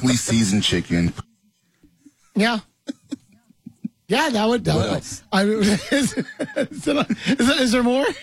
perfectly seasoned chicken. Yeah. Yeah, that would. Is there more?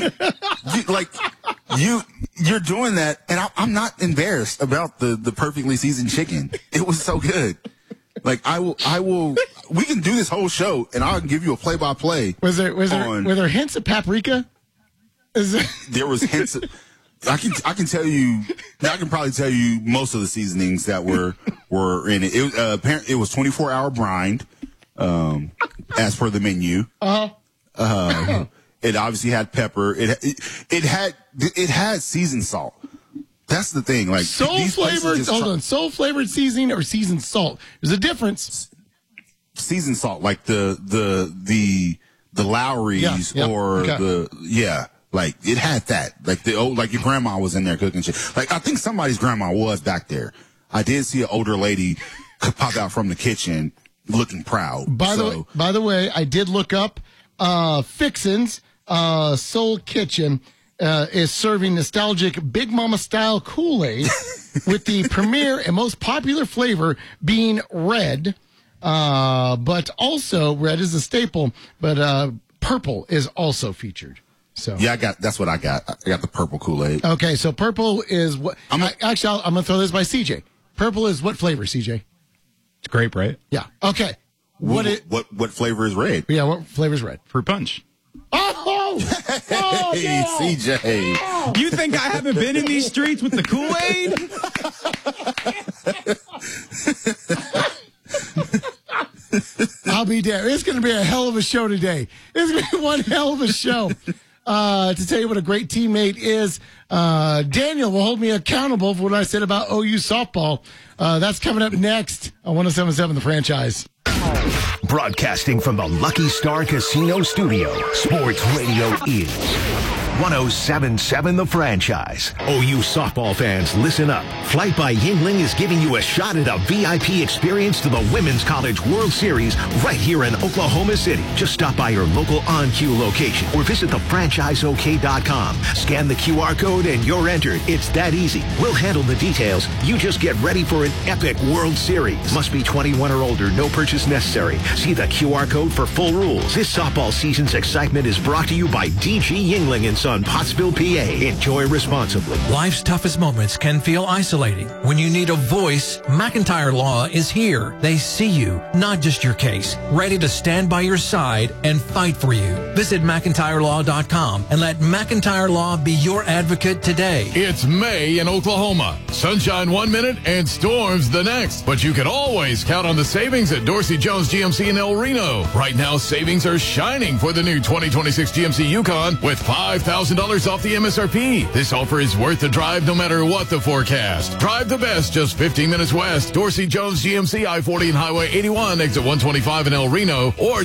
You're doing that, and I'm not embarrassed about the perfectly seasoned chicken. It was so good. Like I will. We can do this whole show, and I'll give you a play-by-play. Were there hints of paprika? There was hints. I can tell you. I can probably tell you most of the seasonings that were in it. It was 24-hour brined, as per the menu. It obviously had pepper. It had seasoned salt. That's the thing. Like soul flavored seasoning or seasoned salt. There's a difference. Seasoned salt, like the Lowry's like it had that. Like like your grandma was in there cooking shit. Like I think somebody's grandma was back there. I did see an older lady pop out from the kitchen looking proud. By the way, I did look up Fixin's Soul Kitchen is serving nostalgic Big Mama style Kool-Aid with the premier and most popular flavor being red. But also red is a staple, but purple is also featured. So yeah, that's what I got. I got the purple Kool-Aid. Okay, so purple is what? I'm gonna throw this by CJ. Purple is what flavor, CJ? It's grape, right? Yeah. Okay. What flavor is red? Yeah, what flavor is red? Fruit punch. Oh! Hey, CJ. You think I haven't been in these streets with the Kool-Aid? I'll be there. It's going to be a hell of a show today. It's going to be one hell of a show. To tell you what a great teammate is, Daniel will hold me accountable for what I said about OU softball. That's coming up next on 107.7 The Franchise. Broadcasting from the Lucky Star Casino Studio, Sports Radio is 107.7 The Franchise. OU softball fans, listen up. Flight by Yingling is giving you a shot at a VIP experience to the Women's College World Series right here in Oklahoma City. Just stop by your local on-cue location or visit thefranchiseok.com. Scan the QR code and you're entered. It's that easy. We'll handle the details. You just get ready for an epic World Series. Must be 21 or older. No purchase necessary. See the QR code for full rules. This softball season's excitement is brought to you by DG Yingling and Son, Pottsville, PA. Enjoy responsibly. Life's toughest moments can feel isolating. When you need a voice, McIntyre Law is here. They see you, not just your case, ready to stand by your side and fight for you. Visit McIntyreLaw.com and let McIntyre Law be your advocate today. It's May in Oklahoma. Sunshine 1 minute and storms the next. But you can always count on the savings at Dorsey Jones GMC in El Reno. Right now, savings are shining for the new 2026 GMC Yukon with $5,000 off the MSRP. This offer is worth the drive no matter what the forecast. Drive the best just 15 minutes west. Dorsey Jones GMC I-40 and Highway 81, exit 125 in El Reno, or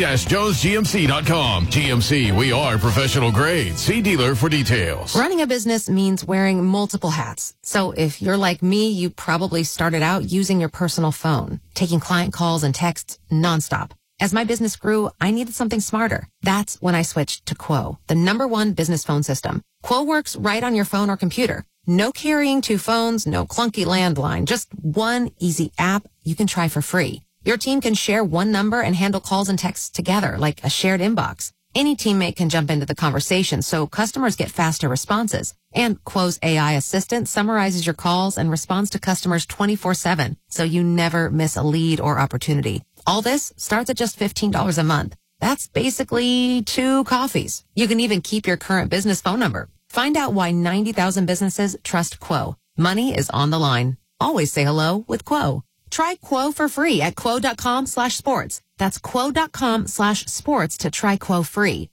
dorsey-jonesgmc.com. GMC, we are professional grade. See dealer for details. Running a business means wearing multiple hats. So if you're like me, you probably started out using your personal phone, taking client calls and texts nonstop. As my business grew, I needed something smarter. That's when I switched to Quo, the #1 business phone system. Quo works right on your phone or computer. No carrying 2 phones, no clunky landline, just one easy app you can try for free. Your team can share one number and handle calls and texts together like a shared inbox. Any teammate can jump into the conversation so customers get faster responses. And Quo's AI assistant summarizes your calls and responds to customers 24/7, so you never miss a lead or opportunity. All this starts at just $15 a month. That's basically 2 coffees. You can even keep your current business phone number. Find out why 90,000 businesses trust Quo. Money is on the line. Always say hello with Quo. Try Quo for free at quo.com/sports. That's quo.com/sports to try Quo free.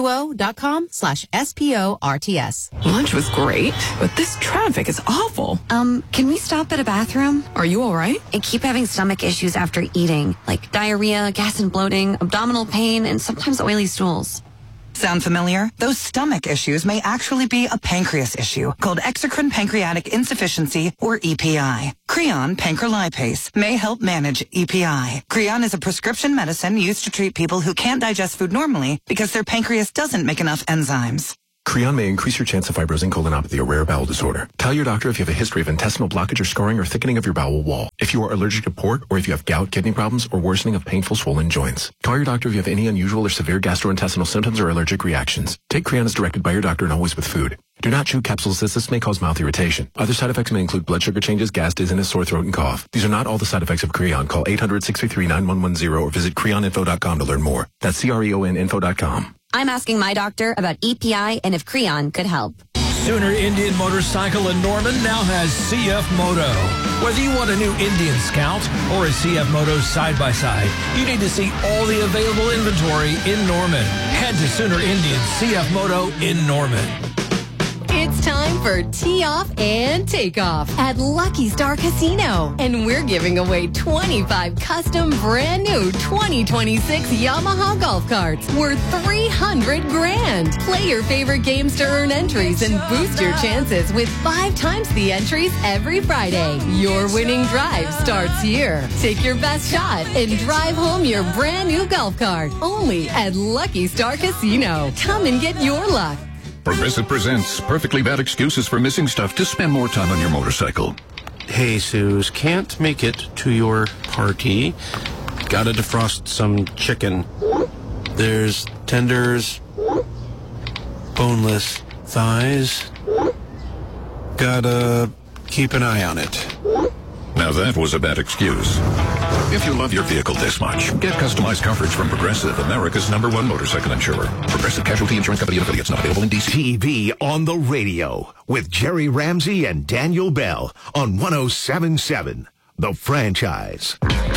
QUO.com/SPORTS. Lunch was great, but this traffic is awful. Can we stop at a bathroom? Are you all right? I keep having stomach issues after eating, like diarrhea, gas and bloating, abdominal pain, and sometimes oily stools. Sound familiar? Those stomach issues may actually be a pancreas issue called exocrine pancreatic insufficiency, or EPI. Creon pancrelipase may help manage EPI. Creon is a prescription medicine used to treat people who can't digest food normally because their pancreas doesn't make enough enzymes. Creon may increase your chance of fibrosing colonopathy or rare bowel disorder. Tell your doctor if you have a history of intestinal blockage or scarring or thickening of your bowel wall. If you are allergic to pork or if you have gout, kidney problems, or worsening of painful swollen joints. Call your doctor if you have any unusual or severe gastrointestinal symptoms or allergic reactions. Take Creon as directed by your doctor and always with food. Do not chew capsules as this may cause mouth irritation. Other side effects may include blood sugar changes, gas, dizziness, sore throat, and cough. These are not all the side effects of Creon. Call 800-633-9110 or visit creoninfo.com to learn more. That's CREONinfo.com. I'm asking my doctor about EPI and if Creon could help. Sooner Indian Motorcycle in Norman now has CF Moto. Whether you want a new Indian Scout or a CF Moto side-by-side, you need to see all the available inventory in Norman. Head to Sooner Indian CF Moto in Norman. It's time for Tee Off and Takeoff at Lucky Star Casino. And we're giving away 25 custom brand new 2026 Yamaha golf carts worth $300,000. Play your favorite games to earn entries and boost your chances with 5 times the entries every Friday. Your winning drive starts here. Take your best shot and drive home your brand new golf cart. Only at Lucky Star Casino. Come and get your luck. Progressive presents Perfectly Bad Excuses for Missing Stuff to Spend More Time on Your Motorcycle. Hey, Suze, can't make it to your party. Gotta defrost some chicken. There's tenders, boneless thighs. Gotta keep an eye on it. Now that was a bad excuse. If you love your vehicle this much, get customized coverage from Progressive, America's #1 motorcycle insurer. Progressive Casualty Insurance Company and affiliates, not available in D.C. TV on the radio with Jerry Ramsey and Daniel Bell on 107.7, The Franchise.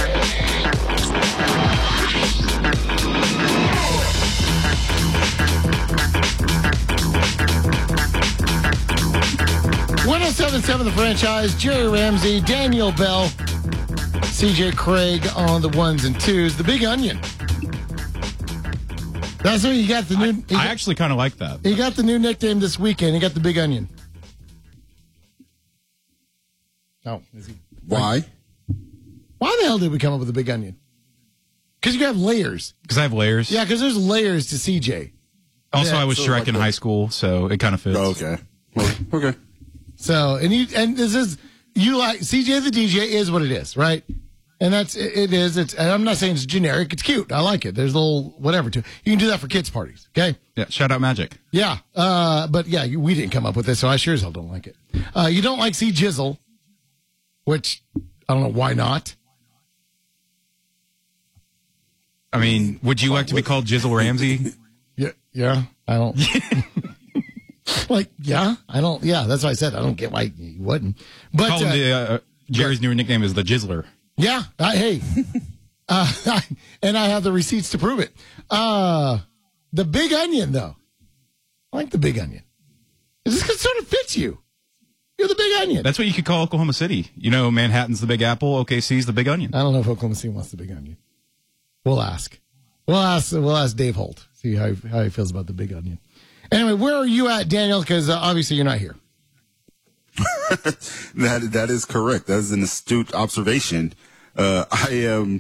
The Franchise, Jerry Ramsey, Daniel Bell, CJ Craig on the ones and twos. The Big Onion. That's what you got the new. I actually kind of like that. He got the new nickname this weekend. He got the Big Onion. Oh, is he? Why? Why the hell did we come up with the Big Onion? Because you have layers. Because I have layers. Yeah, because there's layers to CJ. Also, yeah, I was Shrek like in high school, so it kind of fits. Oh, okay. Well, okay. So, and this is, you like, CJ the DJ is what it is, right? And it is. And I'm not saying it's generic. It's cute. I like it. There's a little whatever to it. You can do that for kids' parties, okay? Yeah, shout out Magic. Yeah. But yeah, we didn't come up with this, so I sure as hell don't like it. You don't like C Jizzle, which I don't know why not. I mean, would you like to be called Jizzle Ramsey? Yeah. I don't. That's why I said I don't get why you wouldn't. But call him Jerry's new nickname is the Jizzler. Yeah, and I have the receipts to prove it. The Big Onion, though, I like the Big Onion. This sort of fits you. You're the Big Onion. That's what you could call Oklahoma City. You know, Manhattan's the Big Apple. OKC's the Big Onion. I don't know if Oklahoma City wants the Big Onion. We'll ask. We'll ask Dave Holt. See how he feels about the Big Onion. Anyway, where are you at, Daniel? Because obviously you're not here. That is correct. That is an astute observation. I am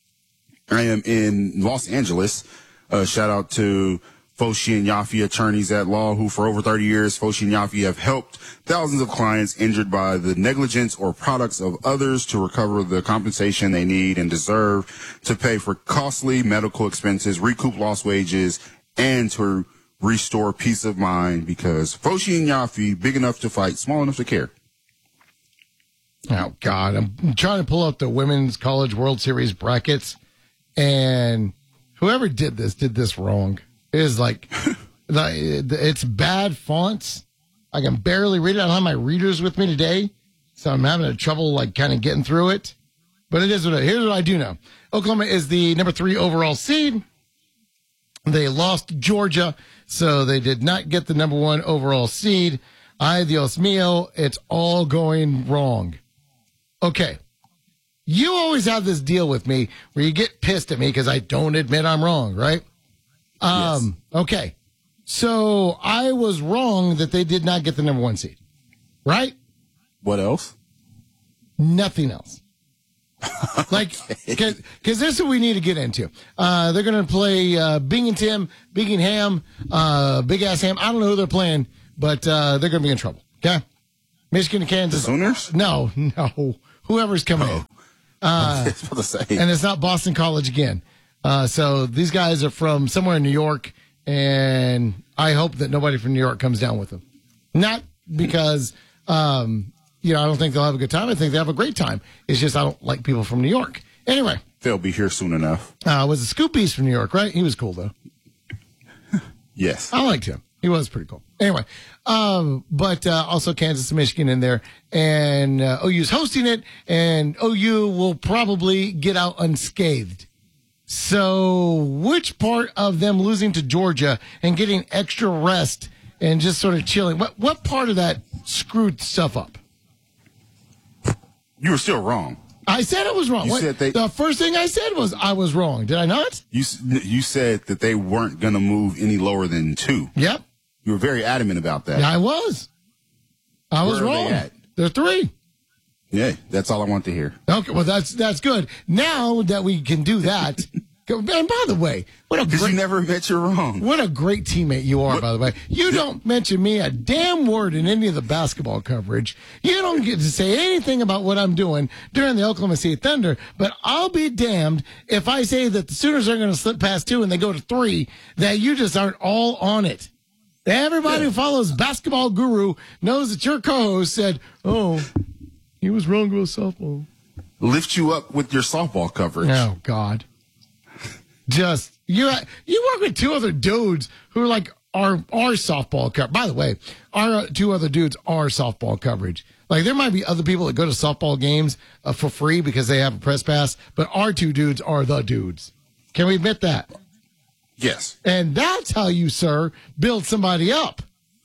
in Los Angeles. Shout out to Foshi and Yafi attorneys at law, who for over 30 years, Foshi and Yafi have helped thousands of clients injured by the negligence or products of others to recover the compensation they need and deserve to pay for costly medical expenses, recoup lost wages, and to restore peace of mind, because Foshi and Yafi, big enough to fight, small enough to care. Oh, God. I'm trying to pull up the Women's College World Series brackets, and whoever did this wrong. It is like, it's bad fonts. I can barely read it. I don't have my readers with me today, so I'm having trouble, like, kind of getting through it. But it is here's what I do know. Oklahoma is the number 3 overall seed. They lost Georgia, so they did not get the number 1 overall seed. Ay, Dios mío, it's all going wrong. Okay. You always have this deal with me where you get pissed at me because I don't admit I'm wrong, right? Yes. Okay. So I was wrong that they did not get the number 1 seed, right? What else? Nothing else. Like, because this is what we need to get into. They're going to play Binghamton, Big Ass Ham. I don't know who they're playing, but they're going to be in trouble. Okay? Michigan and Kansas. The Sooners? No. Whoever's coming in. I was about to say. And it's not Boston College again. So these guys are from somewhere in New York, and I hope that nobody from New York comes down with them. Not because, I don't think they'll have a good time. I think they have a great time. It's just I don't like people from New York. Anyway. They'll be here soon enough. Was the Scoopies from New York, right? He was cool, though. Yes. I liked him. He was pretty cool. Anyway, but also Kansas and Michigan in there. And OU's hosting it, and OU will probably get out unscathed. So which part of them losing to Georgia and getting extra rest and just sort of chilling, what part of that screwed stuff up? You were still wrong. I said I was wrong. You said the first thing I said was I was wrong. Did I not? You said that they weren't going to move any lower than 2. Yep. You were very adamant about that. Yeah, I was. I was Where are wrong. they at? They're 3. Yeah, that's all I want to hear. Okay, well that's good. Now that we can do that, and by the way, because you never admit you're wrong. What a great teammate you are, by the way. You don't mention me a damn word in any of the basketball coverage. You don't get to say anything about what I'm doing during the Oklahoma City Thunder, but I'll be damned if I say that the Sooners are going to slip past 2 and they go to 3, that you just aren't all on it. Everybody who follows Basketball Guru knows that your co-host said, he was wrong with softball. Lift you up with your softball coverage. Oh, God. Just, you work with 2 other dudes who are like our softball coverage. By the way, our 2 other dudes are softball coverage. Like, there might be other people that go to softball games for free because they have a press pass, but our 2 dudes are the dudes. Can we admit that? Yes. And that's how you, sir, build somebody up.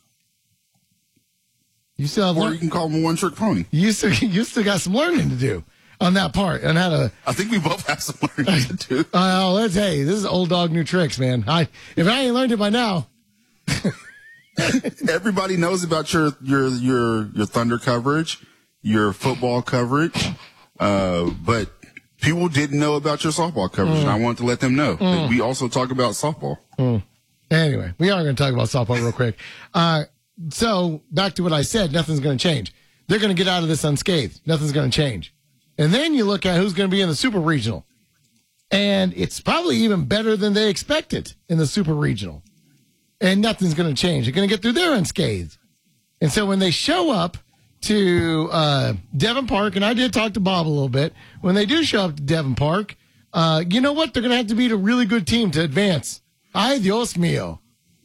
You still have you can call them a one-trick pony. You still got some learning to do on that part. And how to. I think we both have some learning to do. Hey, this is old dog, new tricks, man. If I ain't learned it by now. Everybody knows about your Thunder coverage, your football coverage, but people didn't know about your softball coverage, and I wanted to let them know that we also talk about softball. Anyway, we are going to talk about softball real quick. So back to what I said, nothing's going to change. They're going to get out of this unscathed. Nothing's going to change. And then you look at who's going to be in the Super Regional. And it's probably even better than they expected in the Super Regional. And nothing's going to change. They're going to get through there unscathed. And so when they show up to Devon Park, and I did talk to Bob a little bit, when they do show up to Devon Park, you know what? They're going to have to beat a really good team to advance. Ay, Dios mío.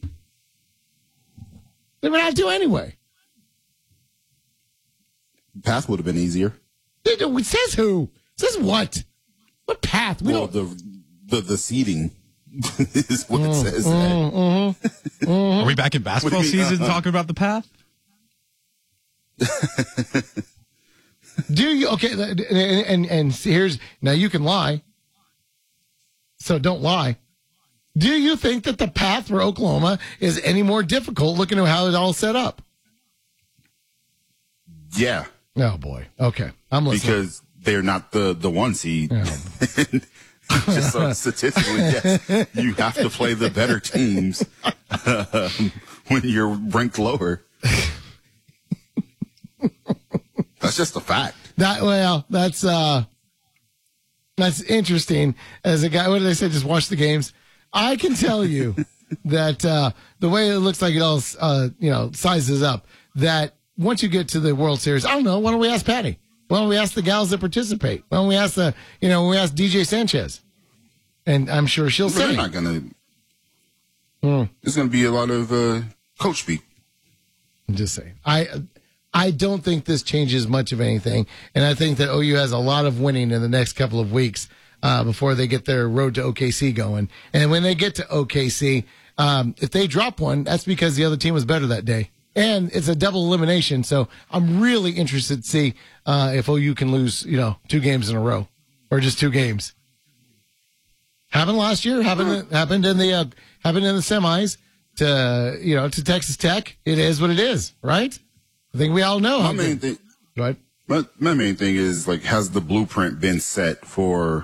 They're going to have to anyway. Path would have been easier. It says who? It says what? What path? The seeding is what it says. Are we back in basketball season talking about the path? Do you? Okay, and here's, now you can lie. So don't lie. Do you think that the path for Oklahoma is any more difficult looking at how it's all set up? Yeah. Oh, boy. Okay. I'm listening. Because they're not the 1 seed. Just statistically, yes. You have to play the better teams when you're ranked lower. That's just a fact. That's interesting. As a guy, what did they say? Just watch the games. I can tell you that the way it looks like it all, sizes up, that once you get to the World Series, I don't know, why don't we ask Patty? Why don't we ask the gals that participate? Why don't we ask when we ask DJ Sanchez? And I'm sure she'll say. They're not going to. There's going to be a lot of coach speak. I'm just saying. I don't think this changes much of anything. And I think that OU has a lot of winning in the next couple of weeks before they get their road to OKC going. And when they get to OKC, if they drop one, that's because the other team was better that day. And it's a double elimination. So I'm really interested to see if OU can lose, 2 games in a row or just 2 games. Happened last year. Happened in the semis to Texas Tech. It is what it is, right? I think we all know. My main thing But my main thing is, like, has the blueprint been set for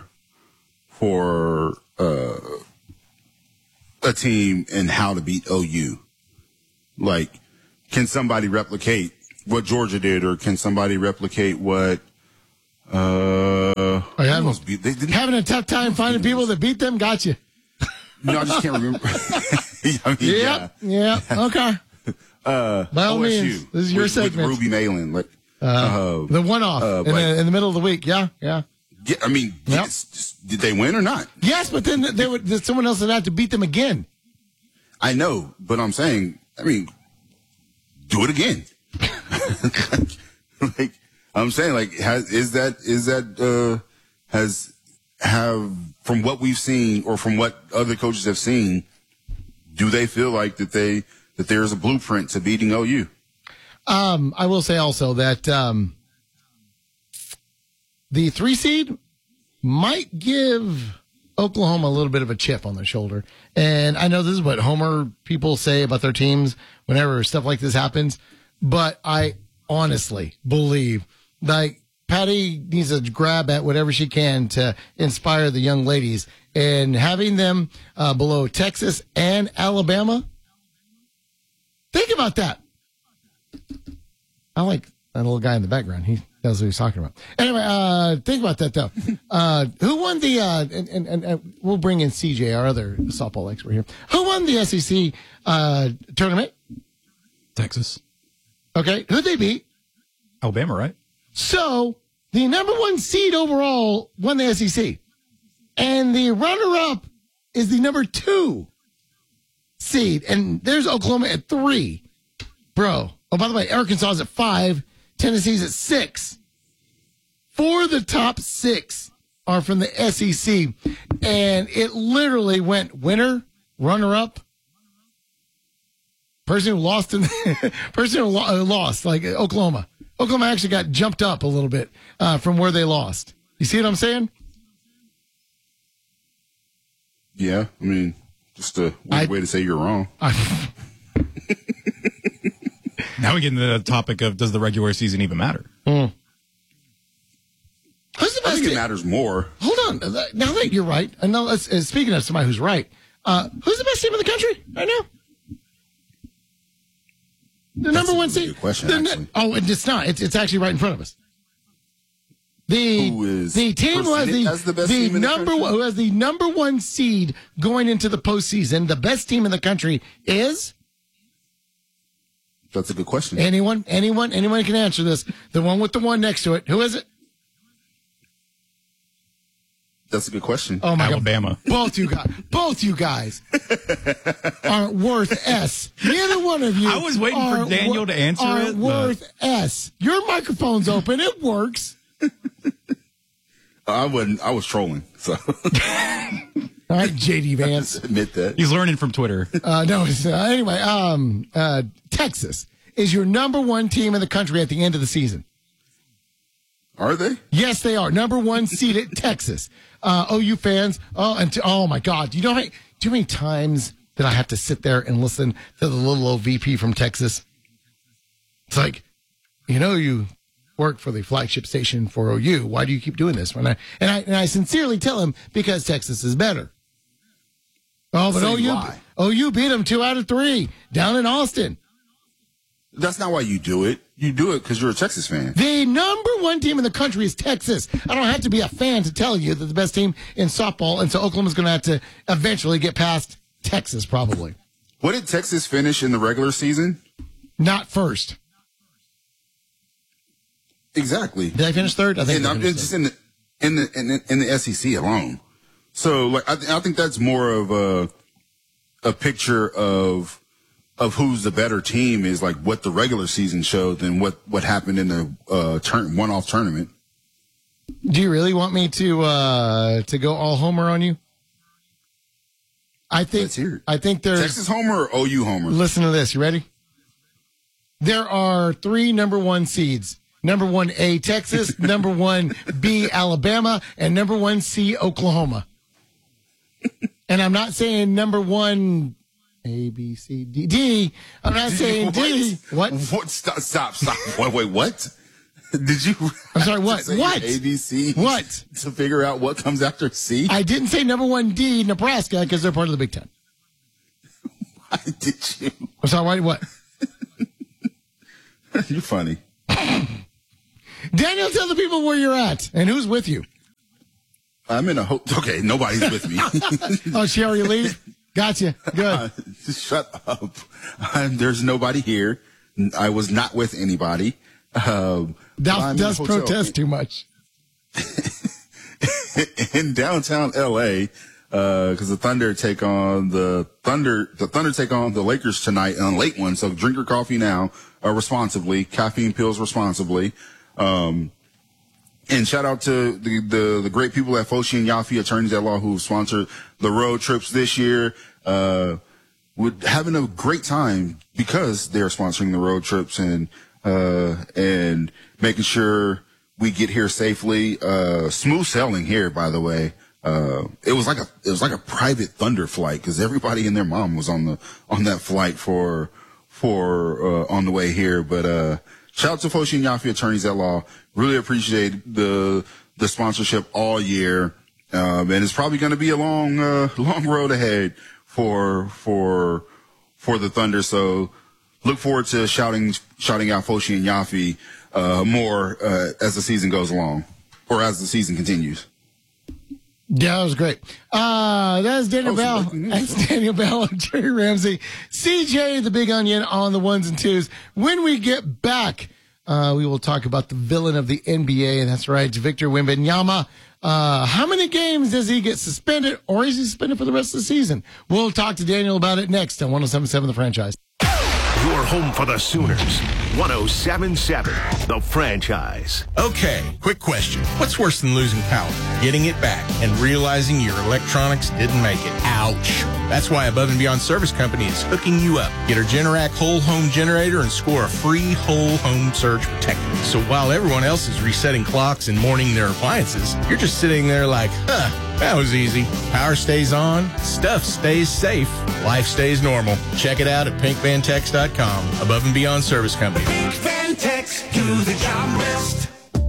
a team and how to beat OU? Like, can somebody replicate what Georgia did, or can somebody replicate what having a tough time finding people that beat them? Got you. No, I just can't remember. I mean, yeah. Okay. By all OSU, means, this is your segment. With Ruby Malin, like the one-off in the middle of the week. Yeah. Yeah, I mean, did they win or not? Yes, but then someone else would have to beat them again. I know, but I'm saying, I mean, do it again. Like I'm saying, like, from what we've seen or from what other coaches have seen, do they feel like that there's a blueprint to beating OU? I will say also that the 3 seed might give Oklahoma a little bit of a chip on their shoulder. And I know this is what Homer people say about their teams whenever stuff like this happens, but I honestly believe, like, Patty needs to grab at whatever she can to inspire the young ladies, and having them below Texas and Alabama. Think about that. I like that little guy in the background. He knows what he's talking about. Anyway, think about that, though. Who won the, and we'll bring in CJ, our other softball expert here. Who won the SEC tournament? Texas. Okay. Who'd they beat? Alabama, right? So the number 1 seed overall won the SEC. And the runner-up is the number 2 seed. And there's Oklahoma at 3. Bro. Oh, by the way, Arkansas is at 5. Tennessee's at 6. 4 of the top 6 are from the SEC. And it literally went winner, runner-up, person who lost, like Oklahoma. Oklahoma actually got jumped up a little bit from where they lost. You see what I'm saying? Yeah, I mean, just a weird way to say you're wrong. Now we get into the topic of, does the regular season even matter? Who's the best? I think it matters more. Hold on. Now that you're right, and now speaking of somebody who's right, who's the best team in the country right now? The number 1 seed. Good question. Actually. It's not. It's actually right in front of us. Who is the team who has who has the number 1 seed going into the postseason? The best team in the country is. That's a good question. Anyone can answer this. The one with the 1 next to it. Who is it? That's a good question. Oh my Alabama. God. Both you guys aren't worth S. Neither one of you. I was waiting for Daniel to answer it. Worth S. Your microphone's open. It works. I was trolling. So. All right, JD Vance. Admit that. He's learning from Twitter. Anyway, Texas is your number 1 team in the country at the end of the season. Are they? Yes, they are. Number 1 seeded Texas. OU fans. Oh my God. Do you know how many times that I have to sit there and listen to the little old VP from Texas? It's like, you work for the flagship station for OU. Why do you keep doing this? And I sincerely tell him, because Texas is better. Oh, but OU beat them 2 out of 3 down in Austin. That's not why you do it. You do it because you're a Texas fan. The number 1 team in the country is Texas. I don't have to be a fan to tell you that the best team in softball, and so Oklahoma's going to have to eventually get past Texas, probably. What did Texas finish in the regular season? Not first. Exactly. Did I finish 3rd? I think. I'm just in the SEC alone. So, like, I think that's more of a picture of who's the better team is like what the regular season showed than what happened in the one-off tournament. Do you really want me to go all homer on you? Let's hear it. I think there's Texas homer or OU homer. Listen to this. You ready? There are 3 number 1 seeds. Number 1A Texas, number 1B Alabama, and number 1C Oklahoma. And I'm not saying number 1 A, B, C, D. I'm not saying D. What? Stop. Wait, what? Did you? I'm sorry, what? What? ABC? What? To figure out what comes after C? I didn't say number 1D, Nebraska, because they're part of the Big Ten. Why did you? I'm sorry, what? You're funny. Daniel, tell the people where you're at and who's with you. I'm in a okay, nobody's with me. Oh, she already leave? Gotcha. Good. Shut up. There's nobody here. I was not with anybody. That does protest too much. In downtown LA, because the Thunder take on the Lakers tonight on a late one. So drink your coffee now, responsibly, caffeine pills responsibly. And shout out to the great people at Foshi and Yaffe Attorneys at Law who sponsored the road trips this year. We're having a great time because they're sponsoring the road trips and making sure we get here safely. Smooth sailing here, by the way. It was like a private Thunder flight because everybody and their mom was on that flight for on the way here. But shout out to Foshi and Yaffe Attorneys at Law. Really appreciate the sponsorship all year. And it's probably going to be a long road ahead for the Thunder. So look forward to shouting out Foshi and Yaffe, more, as the season goes along or as the season continues. Yeah, that was great. That's Daniel Bell. That's Daniel Bell and Jerry Ramsey. CJ, the Big Onion on the ones and twos. When we get back, we will talk about the villain of the NBA, and that's right, it's Victor Wembanyama. How many games does he get suspended, or is he suspended for the rest of the season? We'll talk to Daniel about it next on 107.7 The Franchise. Your home for the Sooners. 107.7 The Franchise. Okay, quick question. What's worse than losing power? Getting it back and realizing your electronics didn't make it. Ouch. That's why Above and Beyond Service Company is hooking you up. Get our Generac whole home generator and score a free whole home surge protector. So while everyone else is resetting clocks and mourning their appliances, you're just sitting there like, that was easy. Power stays on, stuff stays safe, life stays normal. Check it out at pinkvantex.com. Above and Beyond Service Company. Pink Vantex, do the job best.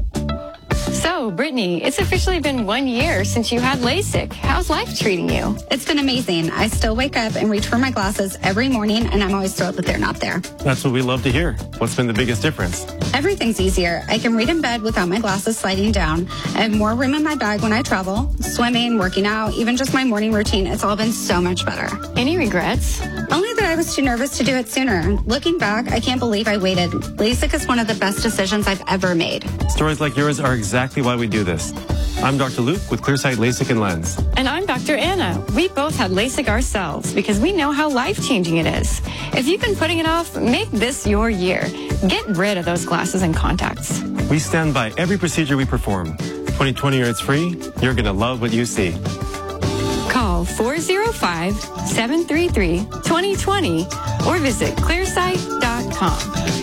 So, Brittany, it's officially been 1 year since you had LASIK. How's life treating you? It's been amazing. I still wake up and reach for my glasses every morning, and I'm always thrilled that they're not there. That's what we love to hear. What's been the biggest difference? Everything's easier. I can read in bed without my glasses sliding down. I have more room in my bag when I travel. Swimming, working out, even just my morning routine, it's all been so much better. Any regrets? Only that I was too nervous to do it sooner. Looking back, I can't believe I waited. LASIK is one of the best decisions I've ever made. Stories like yours are exactly why we do this. I'm Dr. Luke with Clearsight LASIK and Lens. And I'm Dr. Anna. We both had LASIK ourselves because we know how life-changing it is. If you've been putting it off, make this your year. Get rid of those glasses and contacts. We stand by every procedure we perform. 2020 or it's free, you're going to love what you see. Call 405-733-2020 or visit clearsight.com.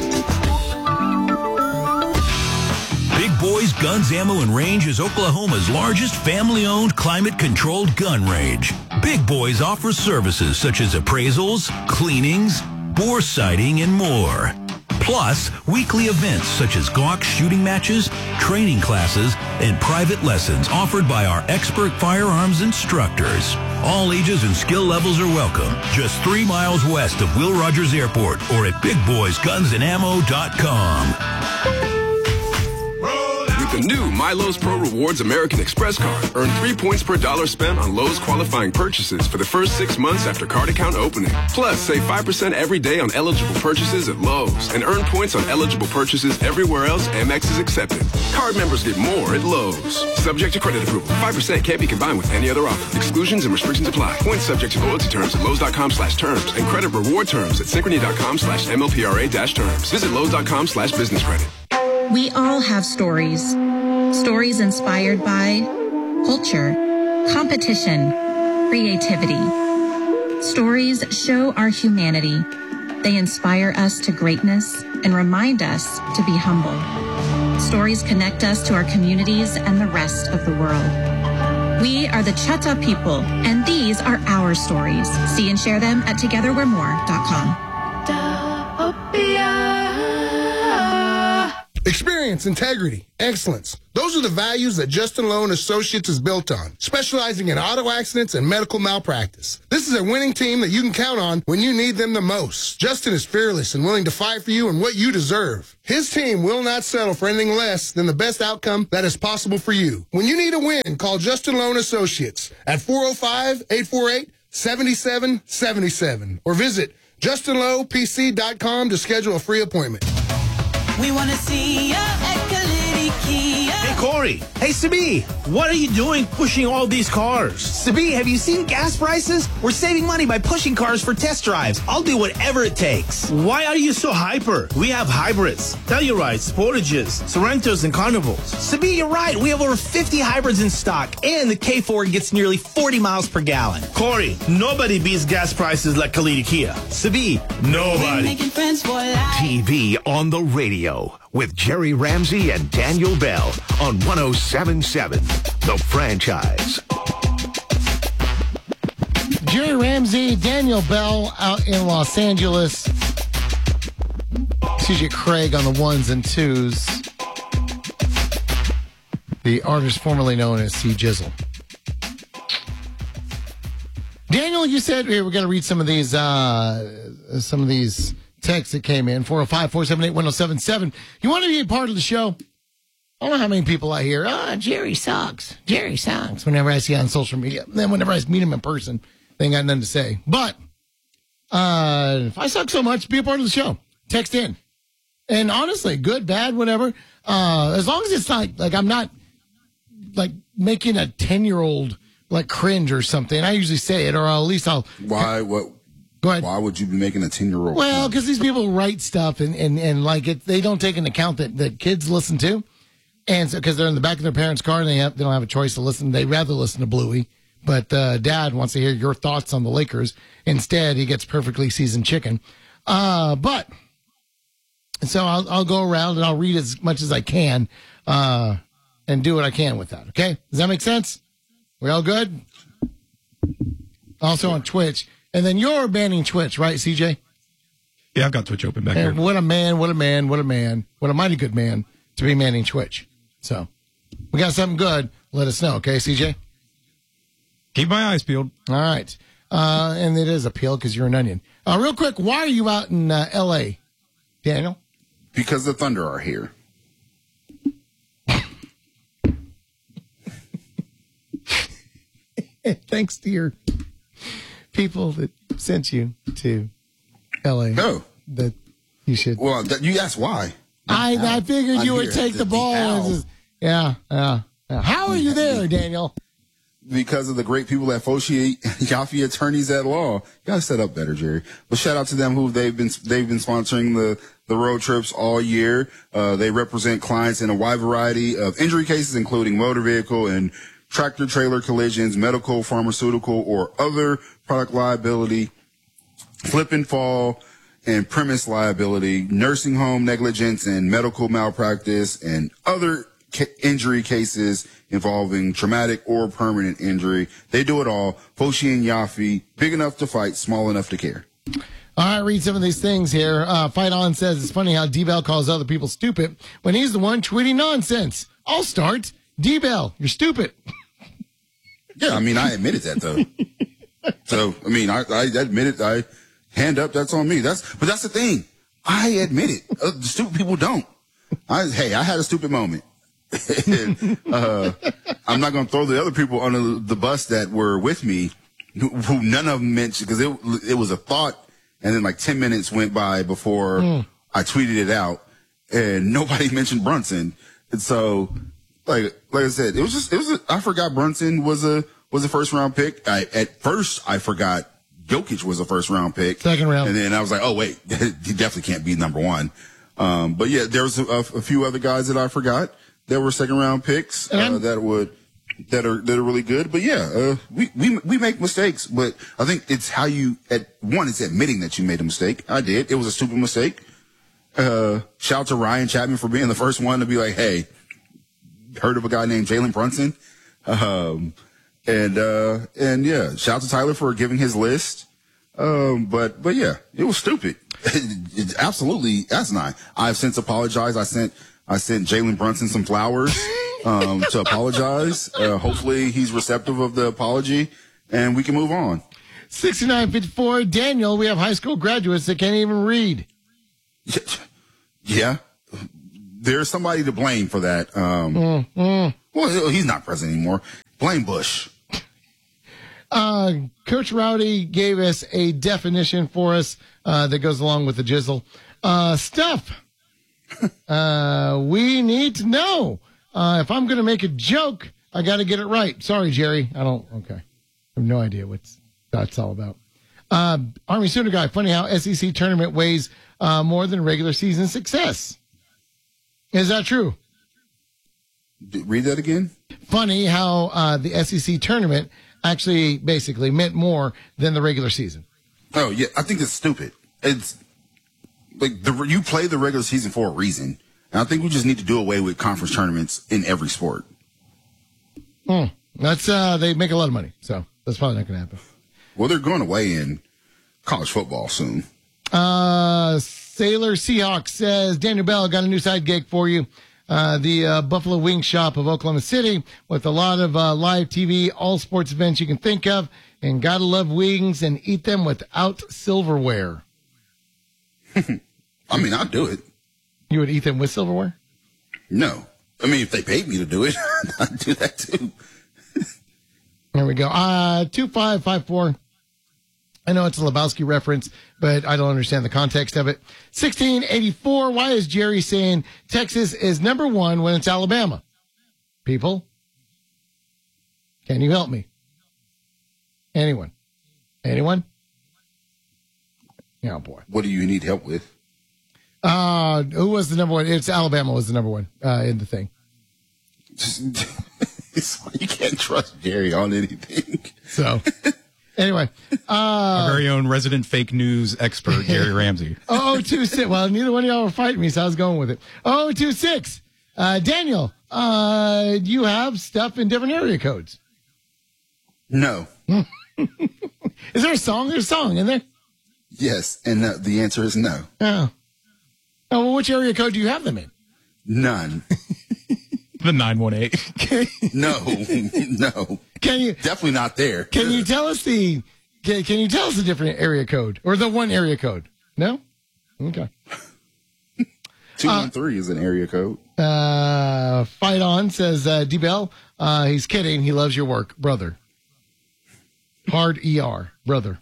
Big Boys Guns, Ammo, and Range is Oklahoma's largest family-owned, climate-controlled gun range. Big Boys offers services such as appraisals, cleanings, bore sighting, and more. Plus, weekly events such as Glock shooting matches, training classes, and private lessons offered by our expert firearms instructors. All ages and skill levels are welcome. Just 3 miles west of Will Rogers Airport or at BigBoysGunsAndAmmo.com. The new MyLowe's Pro Rewards American Express card. Earn 3 points per dollar spent on Lowe's qualifying purchases for the first 6 months after card account opening. Plus, save 5% every day on eligible purchases at Lowe's and earn points on eligible purchases everywhere else Amex is accepted. Card members get more at Lowe's. Subject to credit approval. 5% can't be combined with any other offer. Exclusions and restrictions apply. Points subject to loyalty terms at Lowe's.com/terms and credit reward terms at Synchrony.com/MLPRA-terms. Visit Lowe's.com/business credit. We all have stories. Stories inspired by culture, competition, creativity. Stories show our humanity. They inspire us to greatness and remind us to be humble. Stories connect us to our communities and the rest of the world. We are the Chata people, and these are our stories. See and share them at togetherwe'remore.com. Experience, integrity, excellence. Those are the values that Justin Lowe and Associates is built on, specializing in auto accidents and medical malpractice. This is a winning team that you can count on when you need them the most. Justin is fearless and willing to fight for you and what you deserve. His team will not settle for anything less than the best outcome that is possible for you. When you need a win, call Justin Lowe and Associates at 405-848-7777 or visit JustinLowePC.com to schedule a free appointment. We want to see ya at Kalidi Kia. Hey, Corey. Hey, Sabi. What are you doing pushing all these cars? Sabi, have you seen gas prices? We're saving money by pushing cars for test drives. I'll do whatever it takes. Why are you so hyper? We have hybrids, Tellurides, Sportages, Sorrentos, and Carnivals. Sabi, you're right. We have over 50 hybrids in stock, and the K4 gets nearly 40 miles per gallon. Corey, nobody beats gas prices like Kalidi Kia. Sabi, nobody. Making friends for life. TV on the radio with Jerry Ramsey and Daniel Bell on 107.7 The Franchise. Jerry Ramsey, Daniel Bell out in Los Angeles. CJ Craig on the ones and twos. The artist formerly known as C Jizzle. Daniel, you said we're going to read some of these texts that came in. 405-478-1077. You want to be a part of the show? I don't know how many people I hear, Jerry sucks. Jerry sucks whenever I see on social media. Then whenever I meet him in person, they ain't got nothing to say. But if I suck so much, be a part of the show. Text in. And honestly, good, bad, whatever. As long as it's not, like, I'm not, like, making a 10-year-old, like, cringe or something. I usually say it, or at least I'll... Why? What? Go ahead. Why would you be making a 10-year-old? Well, because these people write stuff and like it, they don't take into account that kids listen to. And so, because they're in the back of their parents' car and they don't have a choice to listen. They'd rather listen to Bluey. But Dad wants to hear your thoughts on the Lakers. Instead, he gets perfectly seasoned chicken. But so I'll go around and I'll read as much as I can and do what I can with that. Okay? Does that make sense? We all good? Also on Twitch. And then you're banning Twitch, right, CJ? Yeah, I've got Twitch open back here. What a man, what a man, what a man. What a mighty good man to be manning Twitch. So, we got something good. Let us know, okay, CJ? Keep my eyes peeled. All right. And it is a peel because you're an onion. Real quick, why are you out in L.A., Daniel? Because the Thunder are here. Thanks to your people that sent you to L.A. No. That you should. Well, you asked why. I figured you would take the ball. Yeah. How are you there, Daniel? Because of the great people at Foschi Yaffe Attorneys at Law. You got to set up better, Jerry. But shout out to them who they've been sponsoring the road trips all year. They represent clients in a wide variety of injury cases, including motor vehicle and tractor trailer collisions, medical, pharmaceutical, or other product liability, slip and fall, and premise liability, nursing home negligence and medical malpractice, and other injury cases involving traumatic or permanent injury. They do it all. Foschi and Yaffe, big enough to fight, small enough to care. All right, read some of these things here. Fight On says, it's funny how D-Bell calls other people stupid when he's the one tweeting nonsense. I'll start. D-Bell, you're stupid. Yeah, I mean, I admitted that, though. So, I mean, I admit it. I hand up, that's on me. But that's the thing. I admit it. The stupid people don't. I had a stupid moment. I'm not going to throw the other people under the bus that were with me, who none of them mentioned, because it was a thought, and then like 10 minutes went by before I tweeted it out, and nobody mentioned Brunson. And so, like I said, I forgot Brunson was a first round pick. At first I forgot Jokic was a first round pick. Second round. And then I was like, oh wait, he definitely can't be number one. But yeah, there was a few other guys that I forgot that were second round picks, that are really good. But yeah, we make mistakes, but I think it's how it's admitting that you made a mistake. I did. It was a stupid mistake. Shout out to Ryan Chapman for being the first one to be like, hey, heard of a guy named Jalen Brunson? And yeah, shout out to Tyler for giving his list. But yeah, it was stupid. It's absolutely asinine. I've since apologized. I sent I sent Jalen Brunson some flowers to apologize. Hopefully he's receptive of the apology, and we can move on. 6954, Daniel, we have high school graduates that can't even read. Yeah. There's somebody to blame for that. Well, he's not president anymore. Blame Bush. Coach Rowdy gave us a definition for us that goes along with the jizzle. Stuff we need to know. If I'm going to make a joke, I got to get it right. Sorry, Jerry. Okay. I have no idea what that's all about. Army Sooner Guy, funny how SEC tournament weighs more than regular season success. Is that true? Read that again. Funny how the SEC tournament actually basically meant more than the regular season. Oh, yeah. I think it's stupid. It's like you play the regular season for a reason. And I think we just need to do away with conference tournaments in every sport. That's they make a lot of money, so that's probably not going to happen. Well, they're going away in college football soon. Sailor Seahawk says, Daniel Bell, got a new side gig for you. The Buffalo Wing Shop of Oklahoma City with a lot of live TV, all sports events you can think of, and gotta love wings and eat them without silverware. I mean, I'd do it. You would eat them with silverware? No. I mean, if they paid me to do it, I'd do that too. There we go. 2554. I know it's a Lebowski reference, but I don't understand the context of it. 1684. Why is Jerry saying Texas is number one when it's Alabama? People, can you help me? Anyone? Oh, boy. What do you need help with? Who was the number one? It's Alabama was the number one in the thing. You can't trust Jerry on anything. So, anyway. Our very own resident fake news expert, Gary Ramsey. 026. Well, neither one of y'all were fighting me, so I was going with it. 026. Daniel, you have stuff in different area codes. No. Is there a song? There's a song in there? Yes, and the answer is no. Oh, well, which area code do you have them in? None. The 918. No. Can you definitely not there? Can you tell us the different area code or the one area code? No. Okay. 213 is an area code. Fight on says D-Bell. He's kidding. He loves your work, brother. Hard ER, brother.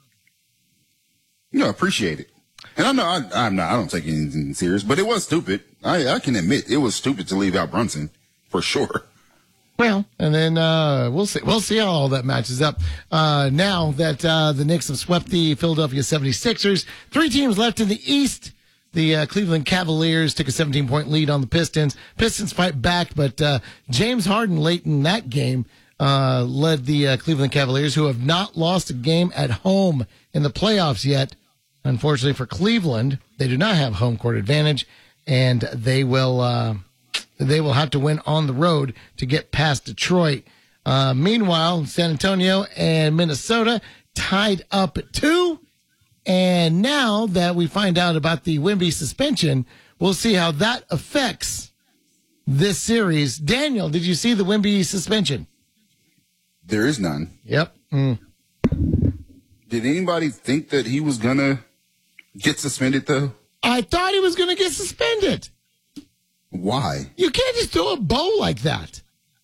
No, appreciate it. And I don't take anything serious, but it was stupid. I can admit it was stupid to leave out Brunson for sure. Well, and then we'll see how all that matches up. Now that the Knicks have swept the Philadelphia 76ers, 3 teams left in the East. The Cleveland Cavaliers took a 17-point lead on the Pistons. Pistons fight back, but James Harden late in that game led the Cleveland Cavaliers, who have not lost a game at home in the playoffs yet. Unfortunately for Cleveland, they do not have home court advantage, and they will have to win on the road to get past Detroit. Meanwhile, San Antonio and Minnesota tied up at 2. And now that we find out about the Wemby suspension, we'll see how that affects this series. Daniel, did you see the Wemby suspension? There is none. Yep. Did anybody think that he was going to get suspended, though? I thought he was going to get suspended. Why? You can't just throw a bow like that.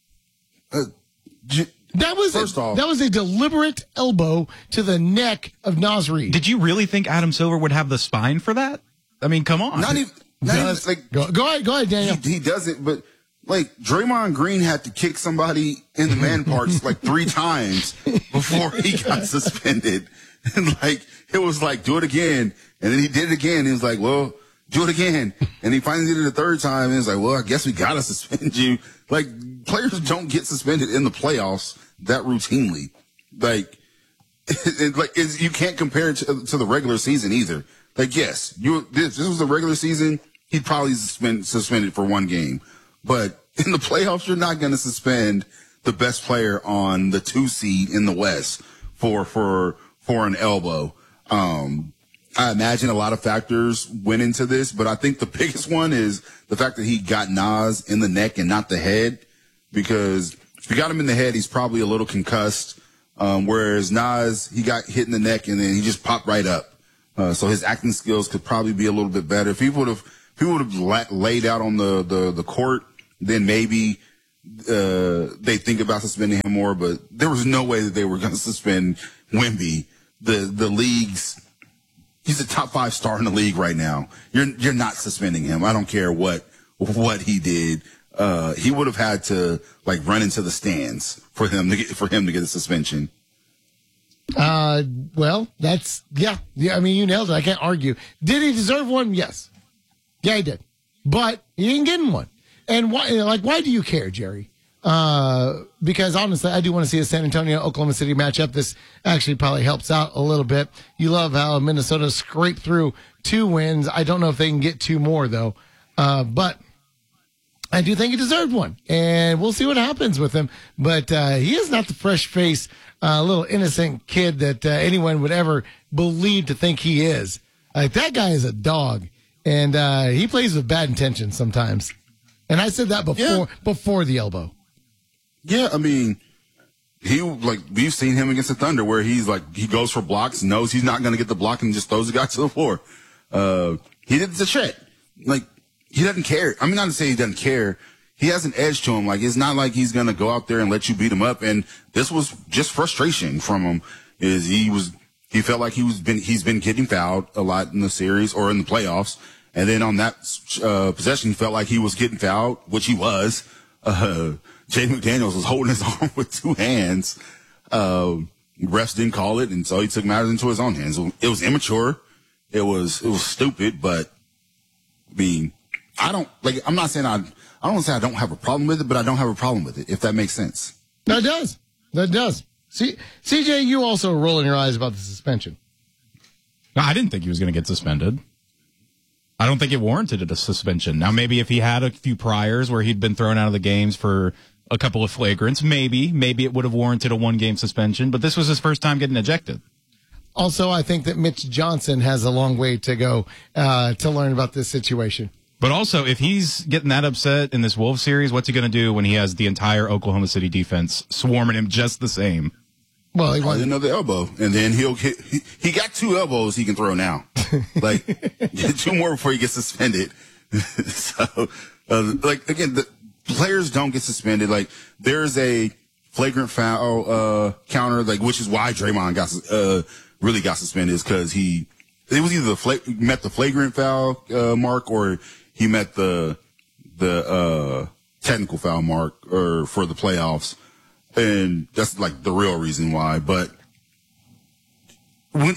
That was a deliberate elbow to the neck of Naz Reid. Did you really think Adam Silver would have the spine for that? I mean, come on. Not even like go ahead, Daniel. He doesn't, but like Draymond Green had to kick somebody in the man parts like 3 times before he got suspended. And like it was like, do it again. And then he did it again. He was like, well, do it again. And he finally did it a 3rd time. And he's like, well, I guess we gotta suspend you. Like players don't get suspended in the playoffs that routinely. Like, you can't compare it to the regular season either. Like, yes, this was the regular season. He'd probably suspended for 1 game. But in the playoffs, you're not going to suspend the best player on the 2 seed in the West for an elbow. I imagine a lot of factors went into this, but I think the biggest one is the fact that he got Nas in the neck and not the head, because if you got him in the head, he's probably a little concussed. Whereas Nas, he got hit in the neck and then he just popped right up. So his acting skills could probably be a little bit better. If he would have laid out on the court, then maybe they think about suspending him more. But there was no way that they were going to suspend Wemby. The league's, he's a top 5 star in the league right now. You're not suspending him. I don't care what he did. He would have had to like run into the stands for him to get a suspension. Well, that's yeah. I mean, you nailed it. I can't argue. Did he deserve one? Yes. Yeah, he did. But he didn't get him one. And why do you care, Jerry? Because honestly, I do want to see a San Antonio Oklahoma City matchup. This actually probably helps out a little bit. You love how Minnesota scraped through 2 wins. I don't know if they can get 2 more though. But I do think he deserved one, and we'll see what happens with him. But he is not the fresh-faced, little innocent kid that anyone would ever believe to think he is. Like, that guy is a dog, and he plays with bad intentions sometimes. And I said that before the elbow. Yeah, I mean, we've seen him against the Thunder where he goes for blocks, knows he's not going to get the block, and just throws the guy to the floor. He did the shit. He doesn't care. I mean, not to say he doesn't care. He has an edge to him. It's not like he's going to go out there and let you beat him up. And this was just frustration from him. He felt like he's been getting fouled a lot in the series or in the playoffs. And then on that possession, he felt like he was getting fouled, which he was. Jaden McDaniels was holding his arm with 2 hands. Refs didn't call it, and so he took matters into his own hands. It was immature. It was stupid, but I mean, I'm not saying I don't want to say I don't have a problem with it, but I don't have a problem with it, if that makes sense. No, it does. That does. See, CJ, you also rolling your eyes about the suspension. No, I didn't think he was going to get suspended. I don't think it warranted a suspension. Now, maybe if he had a few priors where he'd been thrown out of the games for a couple of flagrants, maybe it would have warranted a 1-game suspension, but this was his first time getting ejected. Also, I think that Mitch Johnson has a long way to go to learn about this situation. But also, if he's getting that upset in this Wolves series, what's he going to do when he has the entire Oklahoma City defense swarming him just the same? Well, he wanted another elbow, and then he got 2 elbows he can throw now. Get 2 more before he gets suspended. So, again, the players don't get suspended. There's a flagrant foul counter, which is why Draymond really got suspended, is because it was either met the flagrant foul mark or he met the technical foul mark or for the playoffs, and that's the real reason why. But when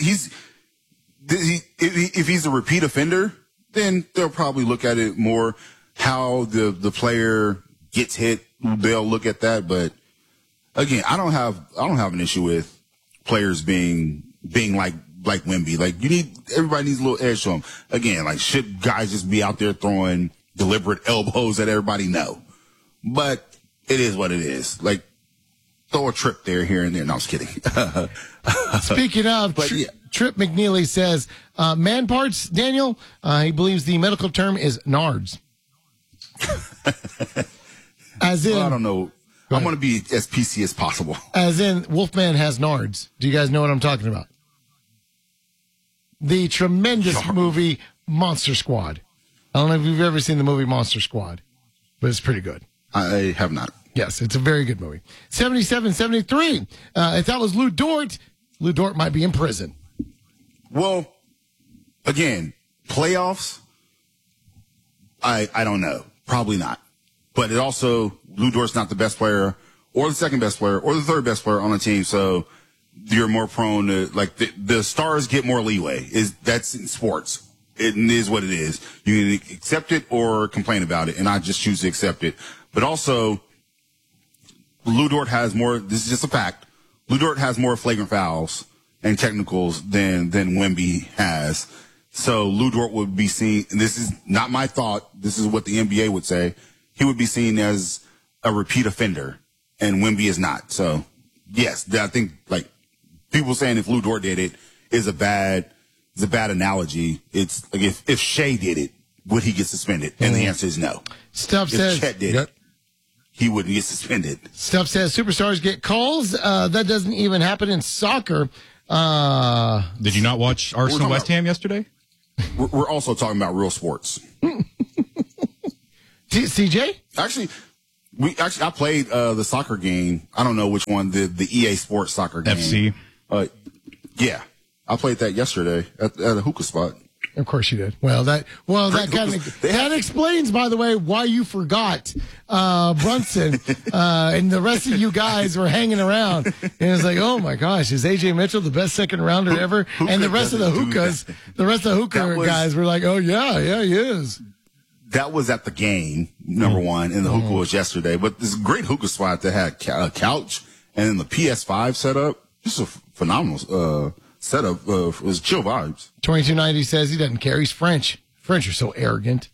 if he's a repeat offender, then they'll probably look at it more how the player gets hit. They'll look at that, but again, I don't have an issue with players being like Wemby. Everybody needs a little edge to them. Again, should guys just be out there throwing deliberate elbows that everybody know? But it is what it is. Throw a trip there, here and there. No, I was kidding. Speaking of, Trip McNeely says, man parts, Daniel, he believes the medical term is NARDs. As in, I don't know. I'm going to be as PC as possible. As in, Wolfman has NARDs. Do you guys know what I'm talking about? The tremendous movie Monster Squad. I don't know if you've ever seen the movie Monster Squad, but it's pretty good. I have not. Yes, it's a very good movie. 77-73. If that was Lou Dort might be in prison. Well, again, playoffs, I don't know. Probably not. But it also, Lou Dort's not the best player or the second best player or the third best player on the team, so you're more prone to, the stars get more leeway. That's in sports. It is what it is. You can accept it or complain about it, and I just choose to accept it. But also, Lou Dort has more, this is just a fact, Lou Dort has more flagrant fouls and technicals than Wemby has. So Lou Dort would be seen, and this is not my thought, this is what the NBA would say, he would be seen as a repeat offender, and Wemby is not. So, yes, I think, people saying if Lou Dort did it is a bad it's a bad analogy. It's like if Shea did it, would he get suspended? And the answer is no. Stuff if says Chet did it, he wouldn't get suspended. Stuff says superstars get calls. That doesn't even happen in soccer. Did you not watch Arsenal West Ham yesterday? We're also talking about real sports. CJ? Actually, I played the soccer game. I don't know which one, the EA Sports soccer game. FC. Yeah, I played that yesterday at a hookah spot. Of course you did. That explains, by the way, why you forgot Brunson and the rest of you guys were hanging around. And it's like, oh my gosh, is AJ Mitchell the best second rounder ever? And the rest of the hookah guys were like, oh yeah, he is. That was at the game, number one, and the hookah was yesterday. But this great hookah spot that had a couch and then the PS5 setup. Just a phenomenal setup. It was chill vibes. 2290 says he doesn't care. He's French. French are so arrogant.